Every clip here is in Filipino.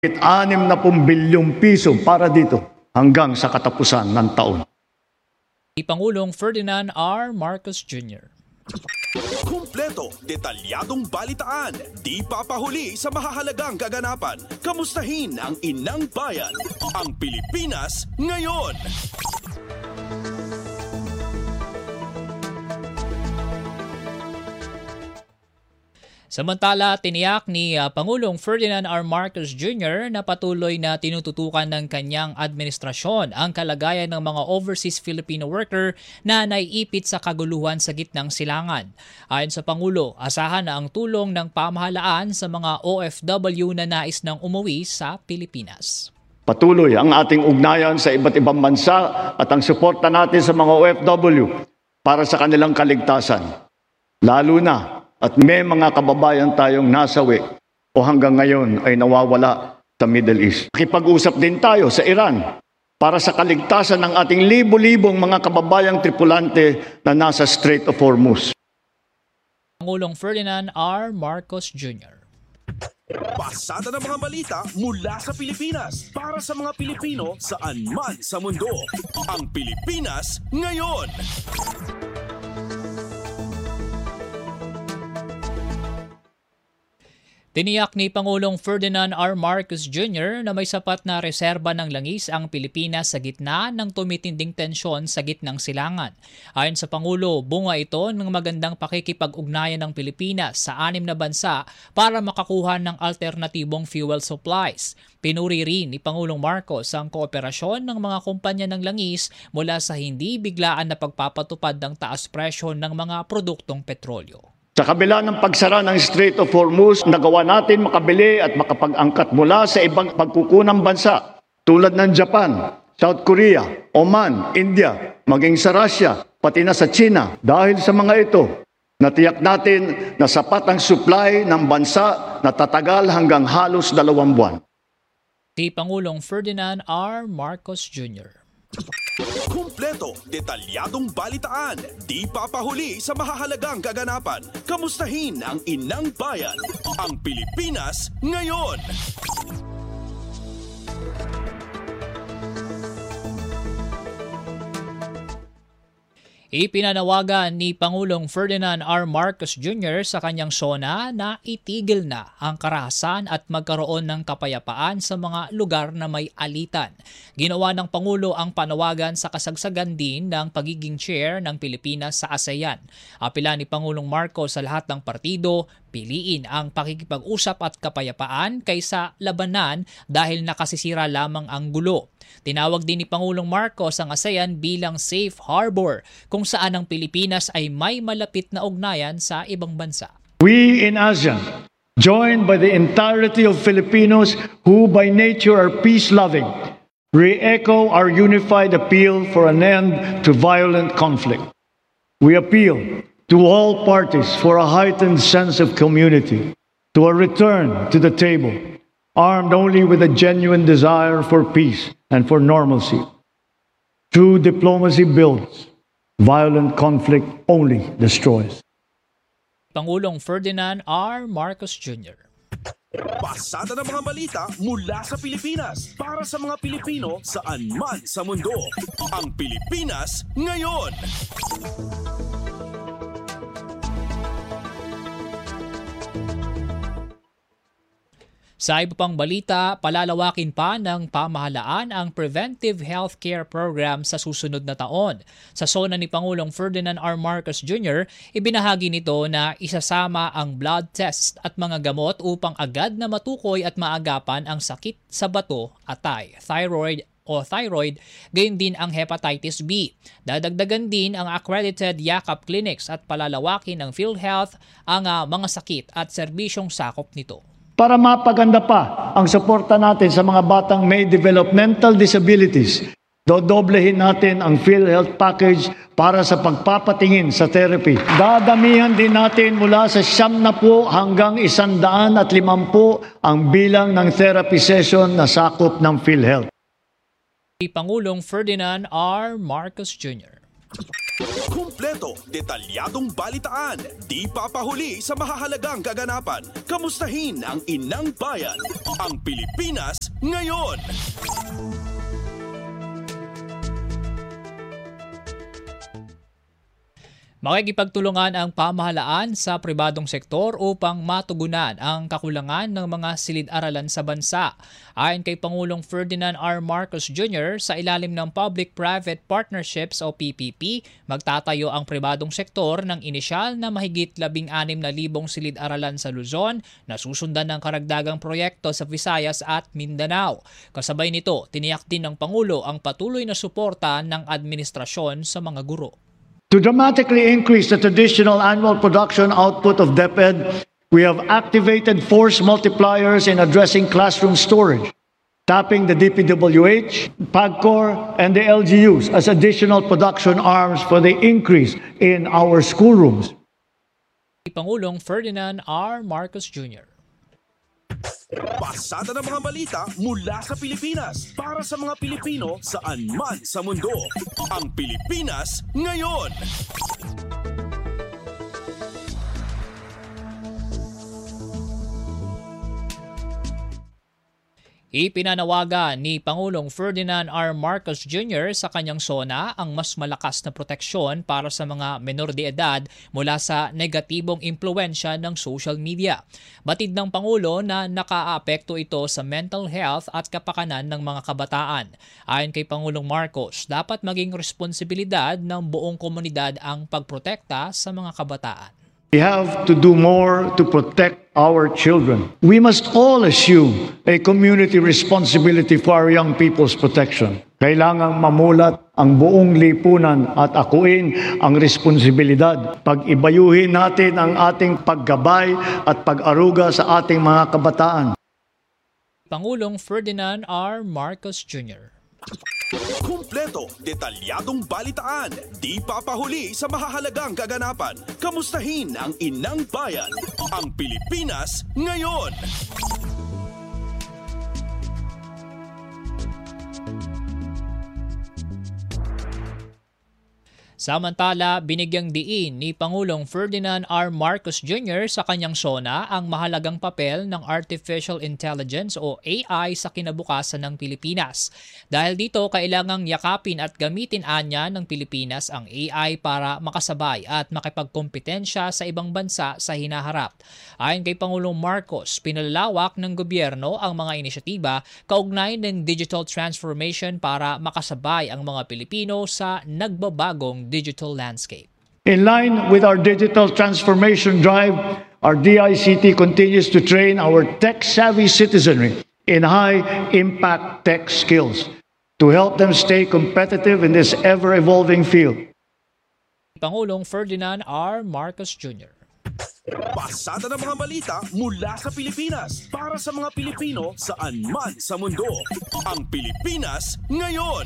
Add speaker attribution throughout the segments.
Speaker 1: 60 bilyong piso para dito hanggang sa katapusan ng taon.
Speaker 2: Pangulong Ferdinand R. Marcos Jr.
Speaker 3: Kumpleto, detalyadong balitaan, di papahuli sa mahahalagang kaganapan. Kamustahin ang inang bayan, ang Pilipinas ngayon.
Speaker 2: Samantala, tiniyak ni Pangulong Ferdinand R. Marcos Jr. na patuloy na tinututukan ng kanyang administrasyon ang kalagayan ng mga overseas Filipino worker na naiipit sa kaguluhan sa gitnang silangan. Ayon sa Pangulo, asahan na ang tulong ng pamahalaan sa mga OFW na nais nang umuwi sa Pilipinas.
Speaker 1: Patuloy ang ating ugnayan sa iba't ibang bansa at ang suporta natin sa mga OFW para sa kanilang kaligtasan. Lalo na at may mga kababayan tayong nasawi o hanggang ngayon ay nawawala sa Middle East. Nakipag-usap din tayo sa Iran para sa kaligtasan ng ating libo-libong mga kababayang tripulante na nasa Strait of Hormuz.
Speaker 2: Pangulong Ferdinand R. Marcos Jr.
Speaker 3: Pasada ng mga balita mula sa Pilipinas para sa mga Pilipino saan man sa mundo. Ang Pilipinas ngayon.
Speaker 2: Tiniyak ni Pangulong Ferdinand R. Marcos Jr. na may sapat na reserba ng langis ang Pilipinas sa gitna ng tumitinding tensyon sa gitnang silangan. Ayon sa Pangulo, bunga ito ng magandang pakikipag-ugnayan ng Pilipinas sa 6 na bansa para makakuha ng alternatibong fuel supplies. Pinuri rin ni Pangulong Marcos ang kooperasyon ng mga kumpanya ng langis mula sa hindi biglaan na pagpapatupad ng taas presyo ng mga produktong petrolyo.
Speaker 1: Sa kabila ng pagsara ng Strait of Hormuz, nagawa natin makabili at makapag-angkat mula sa ibang pagkukunang bansa tulad ng Japan, South Korea, Oman, India, maging sa Russia, pati na sa China. Dahil sa mga ito, natiyak natin na sapat ang supply ng bansa na tatagal hanggang halos 2 buwan.
Speaker 2: Si Pangulong Ferdinand R. Marcos Jr.
Speaker 3: Kumpleto, detalyadong balitaan, di papahuli sa mahahalagang kaganapan. Kamustahin ang inang bayan, ang Pilipinas ngayon.
Speaker 2: Ipinanawagan ni Pangulong Ferdinand R. Marcos Jr. sa kanyang SONA na itigil na ang karahasan at magkaroon ng kapayapaan sa mga lugar na may alitan. Ginawa ng Pangulo ang panawagan sa kasagsagan din ng pagiging chair ng Pilipinas sa ASEAN. Apela ni Pangulong Marcos sa lahat ng partido, piliin ang pakikipag-usap at kapayapaan kaysa labanan dahil nakasisira lamang ang gulo. Tinawag din ni Pangulong Marcos ang ASEAN bilang safe harbor kung saan ang Pilipinas ay may malapit na ugnayan sa ibang bansa.
Speaker 1: We in ASEAN, joined by the entirety of Filipinos who by nature are peace-loving, re-echo our unified appeal for an end to violent conflict. We appeal to all parties for a heightened sense of community, to a return to the table, armed only with a genuine desire for peace and for normalcy. True diplomacy builds, violent conflict only destroys.
Speaker 2: Pangulong Ferdinand R. Marcos Jr.
Speaker 3: Pasada ng mga balita mula sa Pilipinas para sa mga Pilipino saan man sa mundo. Ang Pilipinas ngayon.
Speaker 2: Sa iba pang balita, palalawakin pa ng pamahalaan ang Preventive Healthcare Program sa susunod na taon. Sa SONA ni Pangulong Ferdinand R. Marcos Jr., ibinahagi nito na isasama ang blood test at mga gamot upang agad na matukoy at maagapan ang sakit sa bato, atay, thyroid, gayon din ang hepatitis B. Dadagdagan din ang accredited yakap clinics at palalawakin ng PhilHealth ang mga sakit at serbisyong sakop nito.
Speaker 1: Para mapaganda pa ang suporta natin sa mga batang may developmental disabilities, dodoblehin natin ang PhilHealth package para sa pagpapatingin sa therapy. Dadamihan din natin mula sa 70 hanggang 150 ang bilang ng therapy session na sakop ng PhilHealth.
Speaker 2: Pangulong Ferdinand R. Marcos Jr.
Speaker 3: Kumpleto, detalyadong balitaan, di papahuli sa mahahalagang kaganapan. Kamustahin ang inang bayan, ang Pilipinas ngayon.
Speaker 2: Makikipagtulungan ang pamahalaan sa pribadong sektor upang matugunan ang kakulangan ng mga silid-aralan sa bansa. Ayon kay Pangulong Ferdinand R. Marcos Jr., sa ilalim ng Public-Private Partnerships o PPP, magtatayo ang pribadong sektor ng inisyal na mahigit 16,000 silid-aralan sa Luzon na susundan ng karagdagang proyekto sa Visayas at Mindanao. Kasabay nito, tiniyak din ng Pangulo ang patuloy na suporta ng administrasyon sa mga guro.
Speaker 1: To dramatically increase the traditional annual production output of DepEd, we have activated force multipliers in addressing classroom storage, tapping the DPWH, PAGCOR, and the LGUs as additional production arms for the increase in our schoolrooms.
Speaker 2: Pangulong Ferdinand R. Marcos Jr.
Speaker 3: Pasada ng mga balita mula sa Pilipinas para sa mga Pilipino saan man sa mundo. Ang Pilipinas ngayon.
Speaker 2: Ipinanawagan ni Pangulong Ferdinand R. Marcos Jr. sa kanyang SONA ang mas malakas na proteksyon para sa mga menor de edad mula sa negatibong impluensya ng social media. Batid ng Pangulo na nakaapekto ito sa mental health at kapakanan ng mga kabataan. Ayon kay Pangulong Marcos, dapat maging responsibilidad ng buong komunidad ang pagprotekta sa mga kabataan.
Speaker 1: We have to do more to protect our children. We must all assume a community responsibility for our young people's protection. Kailangang mamulat ang buong lipunan at akuin ang responsibilidad. Pag-ibayuhin natin ang ating paggabay at pag-aruga sa ating mga kabataan.
Speaker 2: Pangulong Ferdinand R. Marcos Jr.
Speaker 3: Kumpleto, detalyadong balitaan, di papahuli sa mahahalagang kaganapan. Kamustahin ang inang bayan, ang Pilipinas ngayon.
Speaker 2: Samantala, binigyang diin ni Pangulong Ferdinand R. Marcos Jr. sa kanyang SONA ang mahalagang papel ng Artificial Intelligence o AI sa kinabukasan ng Pilipinas. Dahil dito, kailangang yakapin at gamitin anya ng Pilipinas ang AI para makasabay at makipagkompetensya sa ibang bansa sa hinaharap. Ayon kay Pangulong Marcos, pinalalawak ng gobyerno ang mga inisyatiba kaugnay ng digital transformation para makasabay ang mga Pilipino sa nagbabagong digital landscape.
Speaker 1: In line with our digital transformation drive, our DICT continues to train our tech-savvy citizenry in high-impact tech skills to help them stay competitive in this ever-evolving field.
Speaker 2: Pangulong Ferdinand R. Marcos Jr.
Speaker 3: Pasada ng mga balita mula sa Pilipinas para sa mga Pilipino saan man sa mundo. Ang Pilipinas ngayon.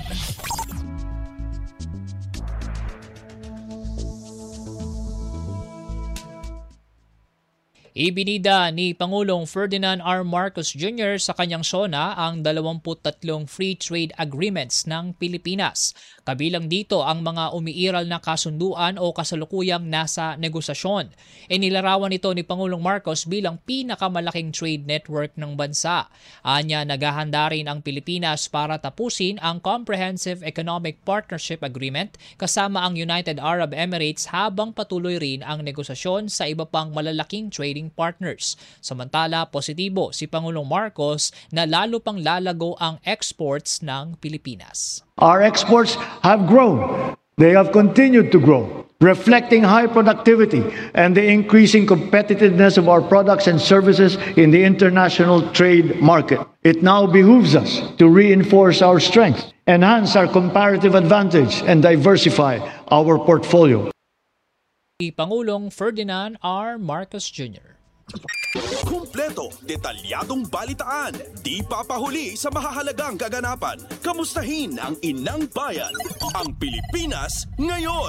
Speaker 2: Ibinida ni Pangulong Ferdinand R. Marcos Jr. sa kanyang SONA ang 23 free trade agreements ng Pilipinas. Kabilang dito ang mga umiiral na kasunduan o kasalukuyang nasa negosasyon. Inilarawan ito ni Pangulong Marcos bilang pinakamalaking trade network ng bansa. Anya, naghahanda rin ang Pilipinas para tapusin ang Comprehensive Economic Partnership Agreement kasama ang United Arab Emirates habang patuloy rin ang negosasyon sa iba pang malalaking trading partners. Samantala, positibo si Pangulong Marcos na lalo pang lalago ang exports ng Pilipinas.
Speaker 1: Our exports have grown. They have continued to grow, reflecting high productivity and the increasing competitiveness of our products and services in the international trade market. It now behooves us to reinforce our strength, enhance our comparative advantage, and diversify our portfolio.
Speaker 2: Pangulong Ferdinand R. Marcos Jr.
Speaker 3: Kumpleto, detalyadong balitaan, di papahuli sa mahahalagang kaganapan. Kamustahin ang inang bayan, ang Pilipinas ngayon.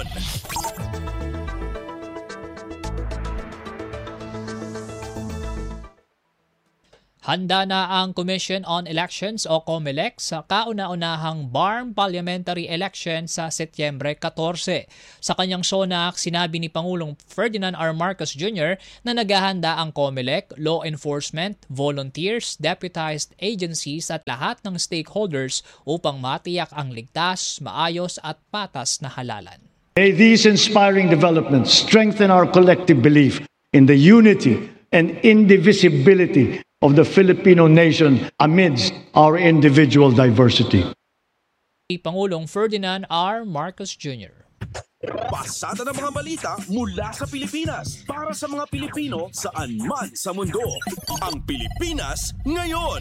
Speaker 2: Handa na ang Commission on Elections o COMELEC sa kauna-unahang BARM Parliamentary Election sa Setyembre 14. Sa kanyang SONAC, sinabi ni Pangulong Ferdinand R. Marcos Jr. na naghahanda ang COMELEC, law enforcement, volunteers, deputized agencies at lahat ng stakeholders upang matiyak ang ligtas, maayos at patas na halalan.
Speaker 1: May these inspiring developments strengthen our collective belief in the unity and indivisibility of the Filipino nation amidst our individual diversity.
Speaker 2: Pangulong Ferdinand R. Marcos Jr.
Speaker 3: Pasada ng mga balita mula sa Pilipinas para sa mga Pilipino saan man sa mundo. Ang Pilipinas Ngayon.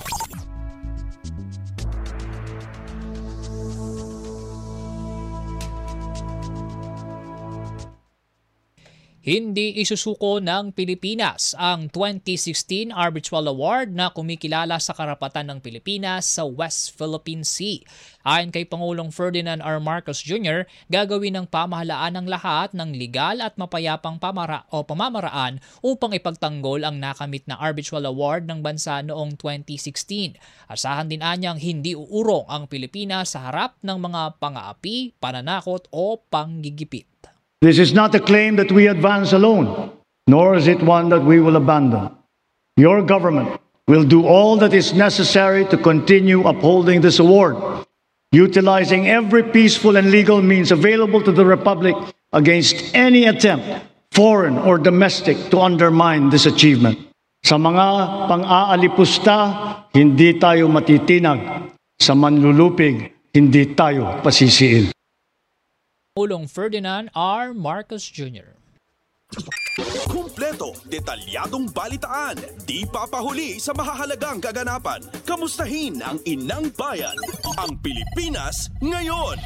Speaker 2: Hindi isusuko ng Pilipinas ang 2016 Arbitral Award na kumikilala sa karapatan ng Pilipinas sa West Philippine Sea. Ayon kay Pangulong Ferdinand R. Marcos Jr., gagawin ng pamahalaan ng lahat ng legal at mapayapang pamamaraan upang ipagtanggol ang nakamit na Arbitral Award ng bansa noong 2016. Asahan din anyang hindi uurong ang Pilipinas sa harap ng mga pang-aapi, pananakot o panggigipit.
Speaker 1: This is not a claim that we advance alone, nor is it one that we will abandon. Your government will do all that is necessary to continue upholding this award, utilizing every peaceful and legal means available to the Republic against any attempt, foreign or domestic, to undermine this achievement. Sa mga pang-aalipusta, hindi tayo matitinag. Sa manlulupig, hindi tayo pasisiil.
Speaker 2: Pangulong Ferdinand R. Marcos Jr.
Speaker 3: Kumpleto, detalyadong balitaan, di papahuli sa mahahalagang kaganapan. Kamustahin ang inang bayan, ang Pilipinas Ngayon.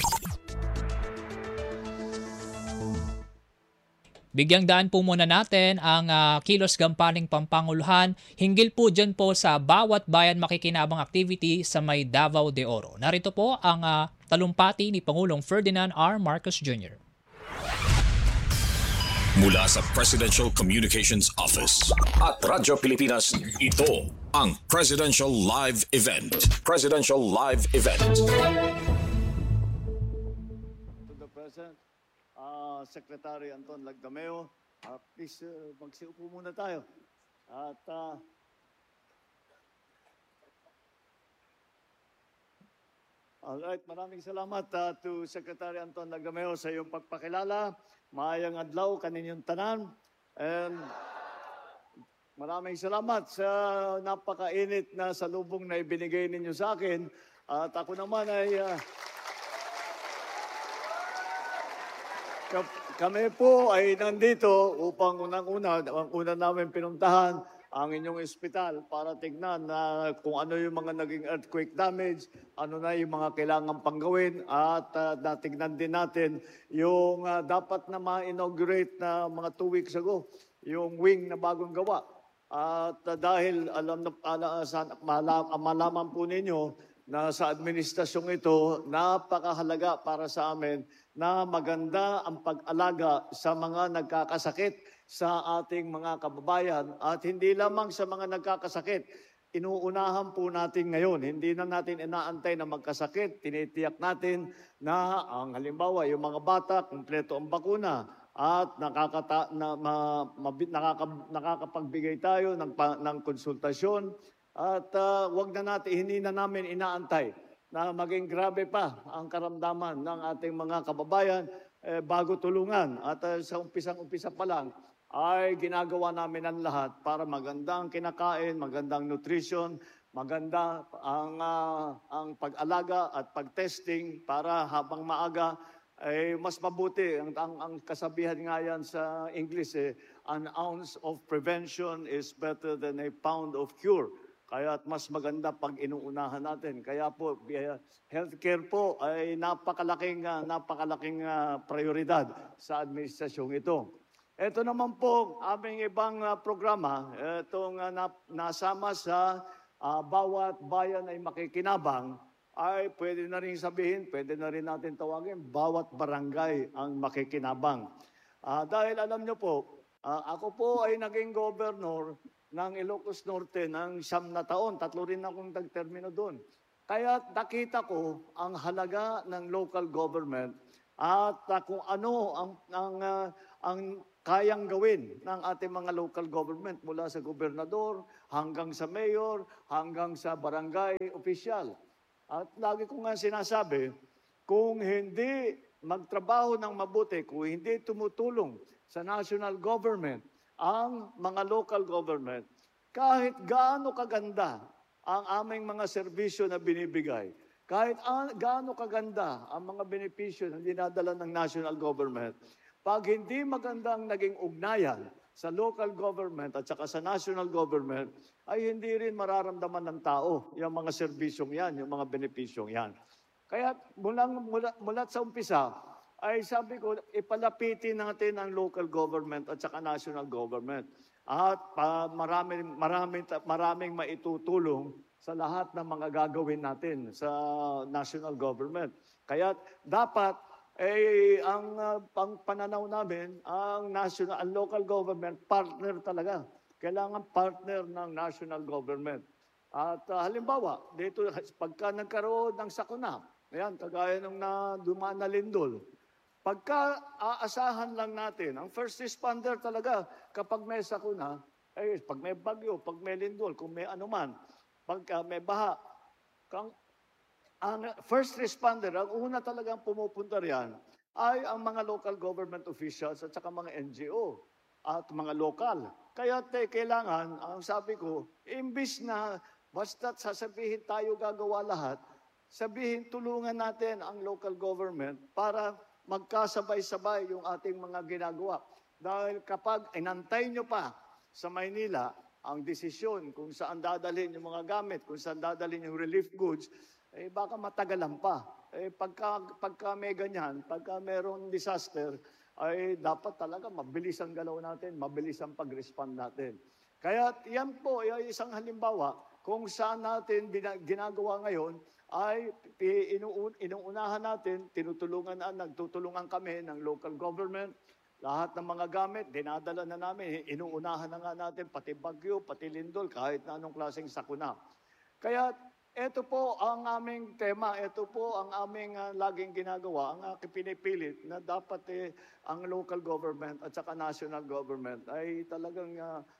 Speaker 2: Bigyang daan po muna natin ang kilos gampaning pampanguluhan hinggil po dyan po sa bawat bayan makikinabang activity sa may Davao de Oro. Narito po ang talumpati ni Pangulong Ferdinand R. Marcos Jr.
Speaker 4: Mula sa Presidential Communications Office at Radyo Pilipinas, ito ang Presidential Live Event. Presidential Live Event.
Speaker 1: To the President, Secretary Anton Lagdameo, please magsiupo muna tayo. At alright, maraming salamat to Secretary Anton Lagdameo sa iyong pagpakilala. Maayang adlaw kaninyong tanan. And maraming salamat sa napakainit na salubong na ibinigay ninyo sa akin. At ako naman ay kami po ay nandito upang ang una namin pinuntahan ang inyong ospital para tignan na kung ano yung mga naging earthquake damage, ano na yung mga kailangan panggawin at natignan din natin yung dapat na ma-inaugurate na mga 2 weeks ago, yung wing na bagong gawa. At dahil malaman po ninyo na sa administrasyong ito, napakahalaga para sa amin na maganda ang pag-alaga sa mga nagkakasakit sa ating mga kababayan. At hindi lamang sa mga nagkakasakit, inuunahan po natin ngayon. Hindi na natin inaantay na magkasakit. Tinitiyak natin na ang halimbawa, yung mga bata, kumpleto ang bakuna at nakakapagbigay tayo ng konsultasyon. At hindi na namin inaantay na maging grabe pa ang karamdaman ng ating mga kababayan bago tulungan. At sa umpisang-umpisa pa lang ay ginagawa namin ang lahat para magandang kinakain, magandang nutrition, maganda ang pag-alaga at pag-testing para habang maaga ay mas mabuti. Ang kasabihan nga yan sa English, an ounce of prevention is better than a pound of cure. Kaya mas maganda pag inuunahan natin. Kaya po, healthcare po ay napakalaking prioridad sa administrasyong ito. Ito naman po aming ibang programa, itong nasama sa bawat bayan ay makikinabang, ay pwede na rin sabihin, pwede na rin natin tawagin, bawat barangay ang makikinabang. Dahil alam nyo po, Ako po ay naging governor ng Ilocos Norte ng 9 na taon. 3 rin akong nagtermino doon. Kaya nakita ko ang halaga ng local government at kung ano ang kayang gawin ng ating mga local government mula sa gobernador hanggang sa mayor, hanggang sa barangay official. At lagi ko nga sinasabi, kung hindi magtrabaho ng mabuti, kung hindi tumutulong sa national government ang mga local government, kahit gaano kaganda ang aming mga serbisyo na binibigay, kahit gaano kaganda ang mga benepisyo na dinadala ng national government, pag hindi magandang naging ugnayan sa local government at saka sa national government, ay hindi rin mararamdaman ng tao yung mga serbisyong yan, yung mga benepisyong yan. Kaya mula sa umpisa, ay sabi ko, ipalapitin natin ang local government at saka national government. At maraming maitutulong sa lahat ng mga gagawin natin sa national government. Kaya dapat ang pananaw namin, ang local government partner talaga. Kailangan partner ng national government. At halimbawa, dito pagka nagkaroon ng sakuna, ayan, kagaya nung dumaan na lindol, pagka aasahan lang natin, ang first responder talaga kapag may sakuna, pag may bagyo, pag may lindol, kung may anuman, pagka may baha, ang first responder, ang una talagang pumupunta riyan ay ang mga local government officials at saka mga NGO at mga lokal. Kaya kailangan, ang sabi ko, imbis na basta't sasabihin tayo gagawa lahat, sabihin tulungan natin ang local government para magkasabay-sabay yung ating mga ginagawa. Dahil kapag inantay nyo pa sa Maynila ang desisyon kung saan dadalhin yung mga gamit, kung saan dadalhin yung relief goods, baka matagalan pa. Pagka may ganyan, pagka mayroong disaster, ay dapat talaga mabilis ang galaw natin, mabilis ang pag-respond natin. Kaya yan po ay isang halimbawa kung saan natin ginagawa ngayon ay inuunahan natin, nagtutulungan kami ng local government, lahat ng mga gamit, dinadala na namin, inuunahan na nga natin, pati bagyo, pati lindol, kahit na anong klaseng sakuna. Kaya ito po ang aming tema, ito po ang aming laging ginagawa, ang aking pinipilit na dapat ang local government at saka national government ay talagang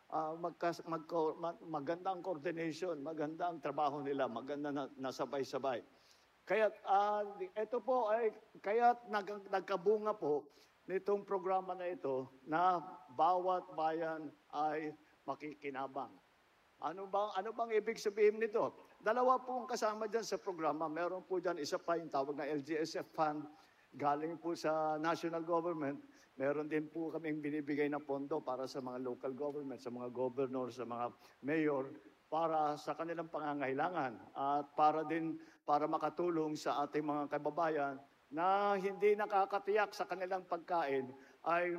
Speaker 1: maganda ang coordination, maganda ang trabaho nila, maganda na sabay-sabay. Kaya ito po ay kaya nagkabunga po nitong programa na ito na bawat bayan ay makikinabang. Ano bang ibig sabihin nito? Dalawa po ang kasama dyan sa programa. Meron po dyan isa pa yung tawag na LGSF Fund. Galing po sa national government. Meron din po kaming binibigay na pondo para sa mga local government, sa mga governor, sa mga mayor, para sa kanilang pangangailangan. At para makatulong sa ating mga kababayan na hindi nakakatiyak sa kanilang pagkain ay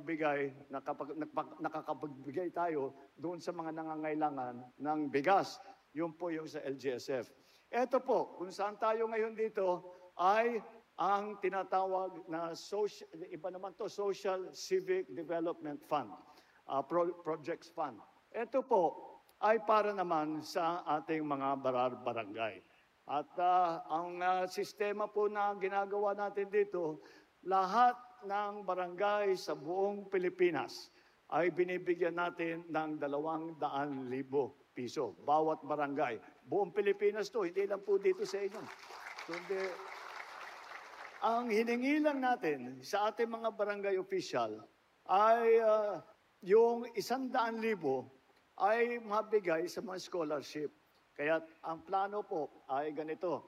Speaker 1: nakakapagbigay tayo doon sa mga nangangailangan ng bigas. Yun po yung sa LGSF. Ito po, kung saan tayo ngayon dito ay ang tinatawag na Social Civic Development Fund, Projects Fund. Ito po ay para naman sa ating mga barangay. At ang sistema po na ginagawa natin dito, lahat ng barangay sa buong Pilipinas ay binibigyan natin ng 200,000 piso. Bawat barangay. Buong Pilipinas to, hindi lang po dito sa inyo. Kundi, ang hiningi lang natin sa ating mga barangay official ay yung 100,000 ay mabigay sa mga scholarship. Kaya ang plano po ay ganito.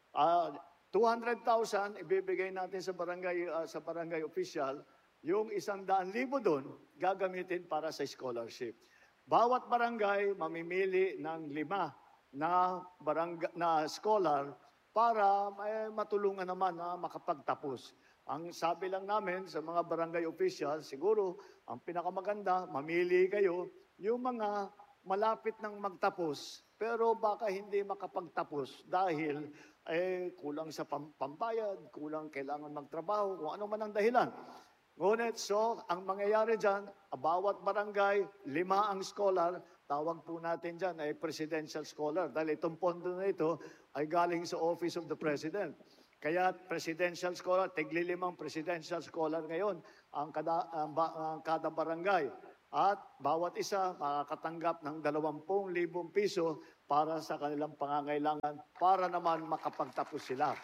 Speaker 1: 200,000 ibibigay natin sa barangay official, yung 100,000 doon gagamitin para sa scholarship. Bawat barangay mamimili ng 5 na scholar para matulungan naman na makapagtapos. Ang sabi lang namin sa mga barangay officials, siguro ang pinakamaganda, mamili kayo yung mga malapit ng magtapos, pero baka hindi makapagtapos dahil kulang sa pambayad, kulang kailangan magtrabaho, kung ano man ang dahilan. Ngunit ang mangyayari dyan, bawat barangay, 5 ang scholar, tawag po natin dyan ay presidential scholar dahil itong pondo na ito ay galing sa Office of the President. Kaya presidential scholar, tigli-5 presidential scholar ngayon ang kada barangay. At bawat isa makakatanggap ng 20,000 piso para sa kanilang pangangailangan para naman makapagtapos sila.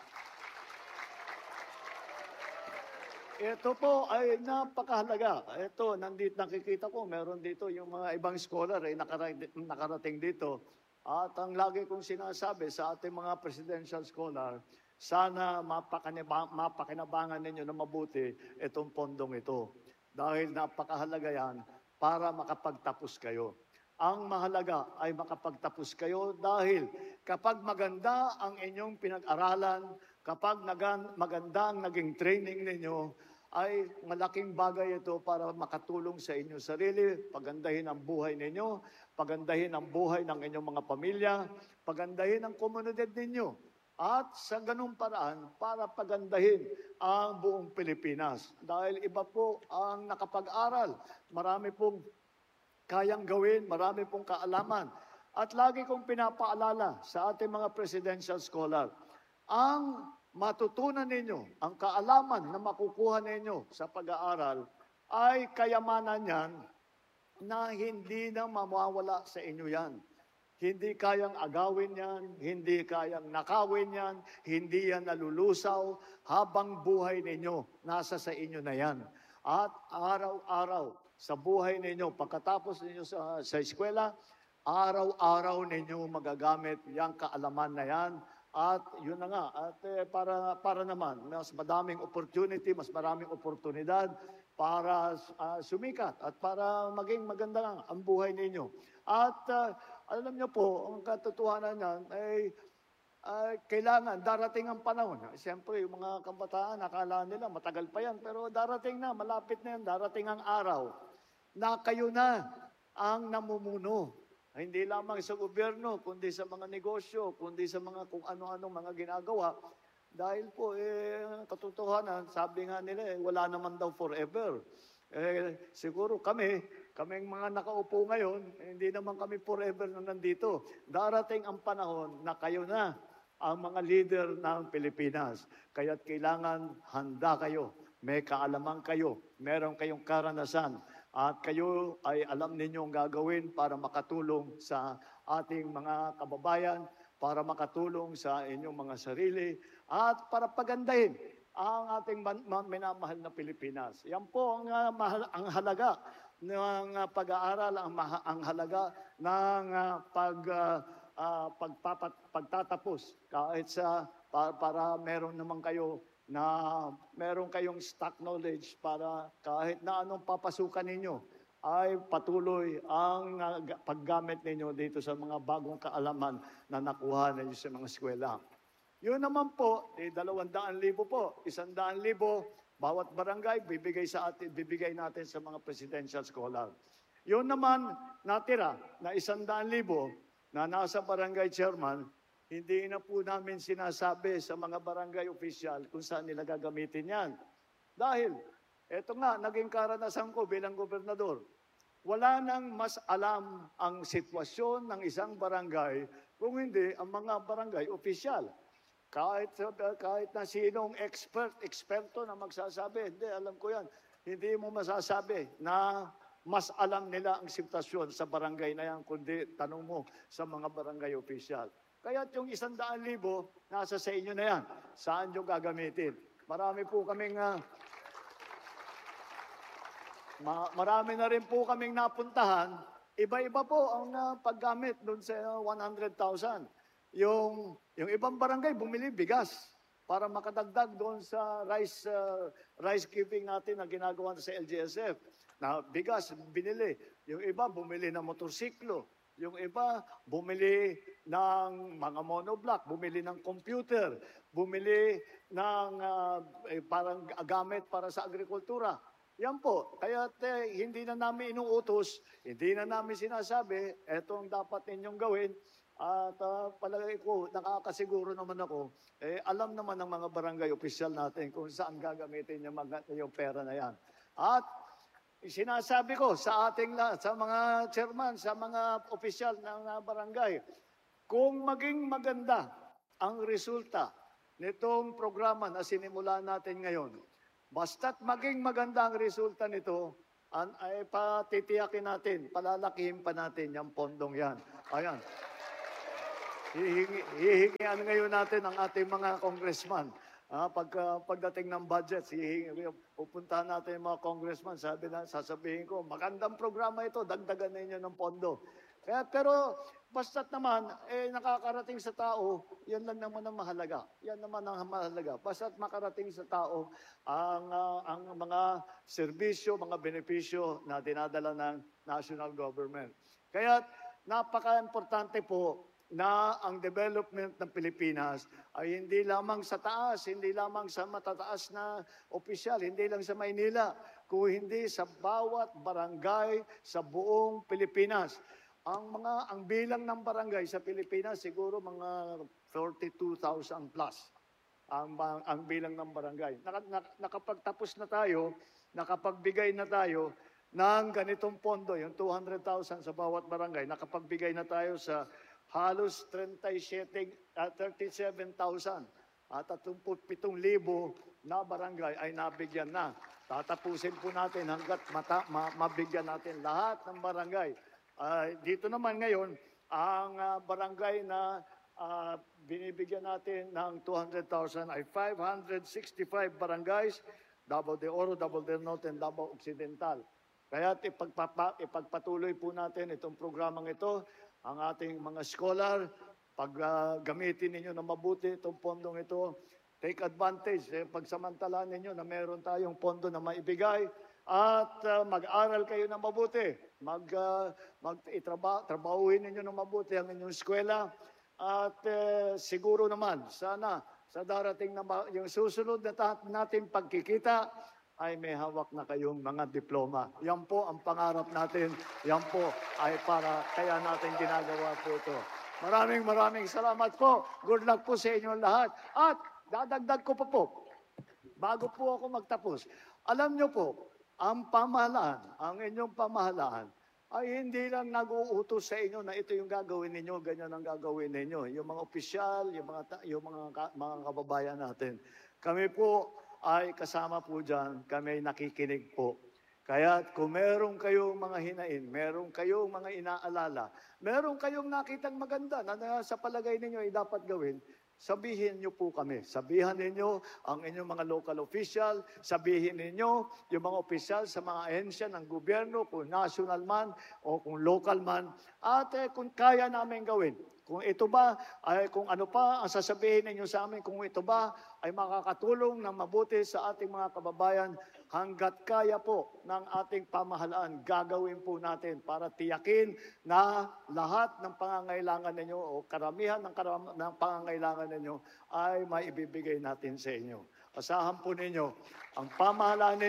Speaker 1: Ito po ay napakahalaga. Ito, nakikita ko, meron dito yung mga ibang scholar ay nakarating dito. At ang lagi kong sinasabi sa ating mga presidential scholar, sana mapakinabangan ninyo na mabuti itong pondong ito. Dahil napakahalaga yan para makapagtapos kayo. Ang mahalaga ay makapagtapos kayo dahil kapag maganda ang inyong pinag-aralan, kapag maganda ang naging training ninyo, ay malaking bagay ito para makatulong sa inyong sarili, pagandahin ang buhay ninyo, pagandahin ang buhay ng inyong mga pamilya, pagandahin ang komunidad ninyo. At sa ganung paraan, para pagandahin ang buong Pilipinas. Dahil iba po ang nakapag-aral, marami pong kayang gawin, marami pong kaalaman. At lagi kong pinapaalala sa ating mga presidential scholar, ang matutunan ninyo, ang kaalaman na makukuha ninyo sa pag-aaral ay kayamanan yan na hindi na mawawala sa inyo yan. Hindi kayang agawin yan, hindi kayang nakawin yan, hindi yan nalulusaw habang buhay ninyo, nasa sa inyo na yan. At araw-araw sa buhay ninyo, pagkatapos ninyo sa eskwela, araw-araw ninyo magagamit yung kaalaman na yan. At yun na nga, at para naman, mas madaming opportunity, mas maraming oportunidad para sumikat at para maging maganda ang buhay ninyo. At alam niyo po, ang katotohanan niyan ay kailangan, darating ang panahon. Siyempre, yung mga kabataan, akala nila matagal pa yan, pero darating na, malapit na yan, darating ang araw na kayo na ang namumuno. Hindi lamang sa gobyerno, kundi sa mga negosyo, kundi sa mga kung ano-ano mga ginagawa. Dahil po, katotohanan, sabi nga nila, wala naman daw forever. Siguro kaming mga nakaupo ngayon, hindi naman kami forever na nandito. Darating ang panahon na kayo na ang mga leader ng Pilipinas. Kaya't kailangan handa kayo, may kaalaman kayo, meron kayong karanasan, at kayo ay alam ninyong gagawin para makatulong sa ating mga kababayan, para makatulong sa inyong mga sarili, at para pagandahin ang ating minamahal na Pilipinas. Yan po ang halaga ng pag-aaral, ang halaga ng pagtatapos. Kahit para meron naman kayo na meron kayong stock knowledge para kahit na anong papasukan ninyo ay patuloy ang paggamit ninyo dito sa mga bagong kaalaman na nakuha ninyo sa mga eskwela. Yun naman po, 200,000 po, 100,000, bawat barangay bibigay natin sa mga presidential scholar. Yun naman natira na 100,000 na nasa barangay chairman, hindi na po namin sinasabi sa mga barangay official kung saan nila gagamitin yan. Dahil, eto nga, naging karanasan ko bilang gobernador. Wala nang mas alam ang sitwasyon ng isang barangay kung hindi ang mga barangay official. Kahit na sinong eksperto na magsasabi, hindi, alam ko yan. Hindi mo masasabi na mas alam nila ang sitwasyon sa barangay na yan, kundi tanong mo sa mga barangay official. Kaya yung 100,000, nasa sa inyo na yan. Saan nyo gagamitin? Marami na rin po kaming napuntahan. Iba-iba po ang paggamit doon sa 100,000. Yung ibang barangay, bumili bigas para makadagdag doon sa rice giving natin na ginagawa sa LGSF. Na bigas, binili. Yung iba, bumili ng motorsiklo. Yung iba, bumili ng mga monoblock, bumili ng computer, bumili ng parang gamit para sa agrikultura. Yan po. Kaya hindi na namin inuutos, hindi na namin sinasabi, etong dapat ninyong gawin. At palagay ko, nakakasiguro naman ako, alam naman ng mga barangay official natin kung saan gagamitin yung pera na yan. At sinasabi ko sa ating sa mga chairman, sa mga opisyal ng barangay, kung maging maganda ang resulta nitong programa na sinimula natin ngayon, basta't maging maganda ang resulta nito, ay patitiyakin natin, palalakihin pa natin yung pondong yan. Ayan. Hihingian ngayon natin ang ating mga congressman. Pagdating ng budget, pupuntahan natin yung mga congressman, sasabihin ko, magandang programa ito, dagdagan ninyo ng pondo. Pero basta't naman, nakakarating sa tao, yan lang naman ang mahalaga. Yan naman ang mahalaga. Basta't makarating sa tao ang mga serbisyo, mga benepisyo na dinadala ng national government. Kaya napaka-importante po na ang development ng Pilipinas ay hindi lamang sa taas, hindi lamang sa matataas na opisyal, hindi lang sa Maynila, kung hindi sa bawat barangay sa buong Pilipinas. Ang bilang ng barangay sa Pilipinas siguro mga 42,000 plus ang bilang ng barangay. Nakapagtapos na tayo, nakapagbigay na tayo ng ganitong pondo, yung 200,000 sa bawat barangay, nakapagbigay na tayo sa halos 37,000 at 37,000 na barangay ay nabigyan na. Tatapusin po natin hanggat mabigyan natin lahat ng barangay. Dito naman ngayon, ang barangay na binibigyan natin ng 200,000 ay 565 barangays, Davao de Oro, Davao del Norte, and Davao Occidental. Kaya ipagpatuloy po natin itong programang ito. Ang ating mga scholar, pag gamitin ninyo na mabuti itong pondong ito, take advantage, pagsamantalaan ninyo na meron tayong pondo na maibigay at mag-aral kayo na mabuti. Trabahuin ninyo na mabuti ang inyong eskwela at siguro naman, sana sa darating na yung susunod na natin pagkikita, ay may hawak na kayong mga diploma. Yan po ang pangarap natin. Yan po ay para kaya natin ginagawa po ito. Maraming salamat po. Good luck po sa inyo lahat. At dadagdag ko pa po, bago po ako magtapos, alam nyo po, ang pamahalaan, ang inyong pamahalaan, ay hindi lang nag-uutos sa inyo na ito yung gagawin ninyo, ganyan ang gagawin ninyo. Yung mga opisyal, yung mga kababayan natin. Kami po ay kasama po dyan, kami nakikinig po. Kaya kung meron kayong mga hinain, meron kayong mga inaalala, meron kayong nakitang maganda na sa palagay ninyo ay dapat gawin, sabihin niyo po kami. Sabihan ninyo ang inyong mga local official, sabihin ninyo yung mga opisyal sa mga ahensya ng gobyerno, kung national man o kung local man, at kung kaya namin gawin. Kung ito ba, ay kung ano pa ang sasabihin ninyo sa amin, kung ito ba ay makakatulong ng mabuti sa ating mga kababayan, hanggat kaya po ng ating pamahalaan, gagawin po natin para tiyakin na lahat ng pangangailangan ninyo o karamihan ng pangangailangan ninyo ay maibibigay natin sa inyo. Asahan po ninyo, ang pamahalaan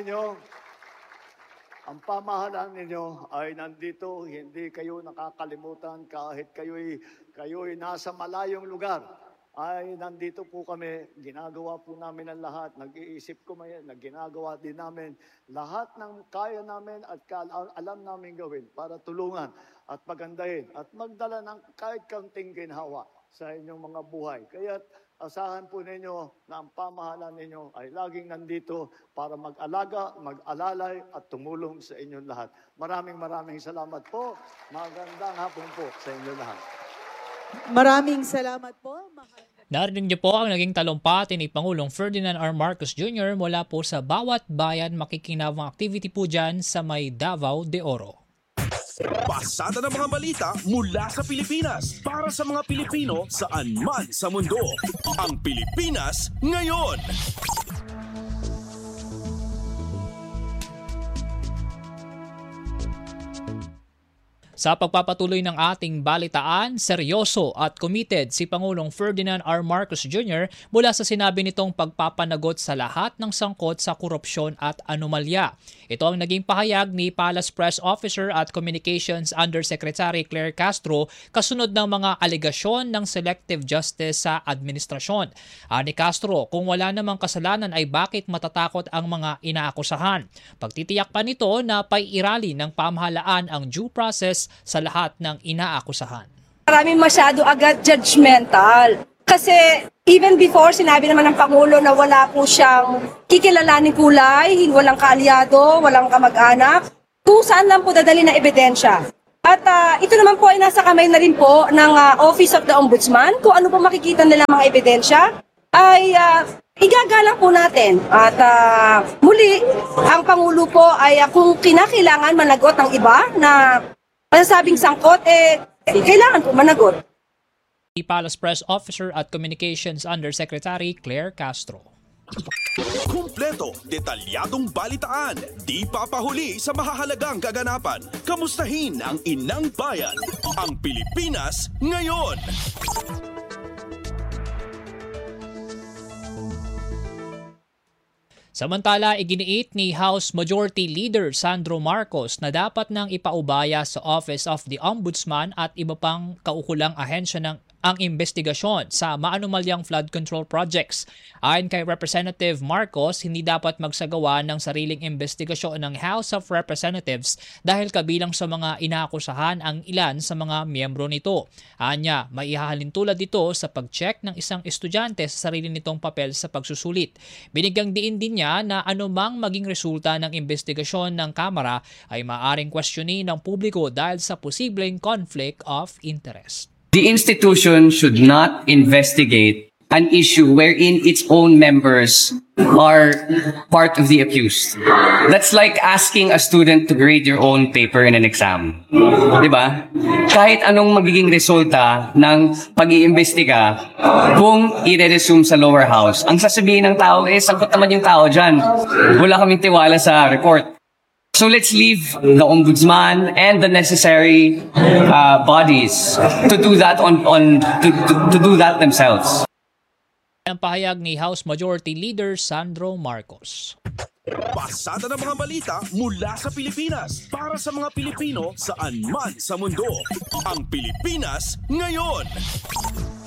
Speaker 1: ninyo ay nandito, hindi kayo nakakalimutan kahit kayo'y nasa malayong lugar. Ay nandito po kami, ginagawa po namin ang lahat, nag-iisip ko na ginagawa din namin lahat ng kaya namin at alam namin gawin para tulungan at pagandahin at magdala ng kahit kaunting ginhawa sa inyong mga buhay. Kaya asahan po ninyo na ang pamahalaan ninyo ay laging nandito para mag-alaga, mag-alalay at tumulong sa inyong lahat. Maraming salamat po. Magandang hapon po sa inyong lahat.
Speaker 5: Maraming salamat po.
Speaker 2: Narinig niyo po ang naging talumpati ni Pangulong Ferdinand R. Marcos Jr. mula po sa bawat bayan makikinabang activity po dyan sa may Davao de Oro.
Speaker 3: Pasada ng mga balita mula sa Pilipinas para sa mga Pilipino saan man sa mundo. Ang Pilipinas Ngayon.
Speaker 2: Sa pagpapatuloy ng ating balitaan, seryoso at committed si Pangulong Ferdinand R. Marcos Jr. mula sa sinabi nitong pagpapanagot sa lahat ng sangkot sa korupsyon at anomalya. Ito ang naging pahayag ni Palace Press Officer at Communications Undersecretary Claire Castro kasunod ng mga alegasyon ng selective justice sa administrasyon. Ani Castro, kung wala namang kasalanan ay bakit matatakot ang mga inaakusahan? Pagtitiyak pa nito na paiirali ng pamahalaan ang due process sa lahat ng inaakusahan.
Speaker 6: Maraming masyado agad judgmental. Kasi even before, sinabi naman ng Pangulo na wala po siyang kikilalaning kulay, walang kaalyado, walang kamag-anak, kung saan lang po dadali na ebidensya. At ito naman po ay nasa kamay na rin po ng Office of the Ombudsman. Kung ano po makikita nila mga ebidensya, ay igagalang po natin. At muli, ang Pangulo po ay kung kinakailangan managot ng iba na masasabing sangkot, kailangan po managot.
Speaker 2: Palace Press Officer at Communications Undersecretary Claire Castro.
Speaker 3: Kumpleto, detalyadong balitaan, di papahuli sa mahahalagang kaganapan. Kamustahin ang inang bayan, ang Pilipinas ngayon.
Speaker 2: Samantala, iginiit ni House Majority Leader Sandro Marcos na dapat nang ipaubaya sa Office of the Ombudsman at iba pang kaukulang ahensya ang investigasyon sa maanumalyang flood control projects. Ayon kay Representative Marcos, hindi dapat magsagawa ng sariling investigasyon ng House of Representatives dahil kabilang sa mga inaakusahan ang ilan sa mga miyembro nito. Anya, maihahalin tulad dito sa pag-check ng isang estudyante sa sarili nitong papel sa pagsusulit. Binigyang diin din niya na anumang maging resulta ng investigasyon ng Kamara ay maaring questionin ng publiko dahil sa posibleng conflict of interest.
Speaker 7: The institution should not investigate an issue wherein its own members are part of the accused. That's like asking a student to grade your own paper in an exam. Diba? Kahit anong magiging resulta ng pag-iimbestiga, kung i-resume sa lower house, ang sasabihin ng tao, sangkot naman yung tao dyan. Wala kaming tiwala sa report. So let's leave the Ombudsman and the necessary bodies to do that to do that themselves.
Speaker 2: Ang pahayag ni House Majority Leader Sandro Marcos.
Speaker 3: Pasada ng mga balita mula sa Pilipinas para sa mga Pilipino saan man sa mundo. Ang Pilipinas ngayon.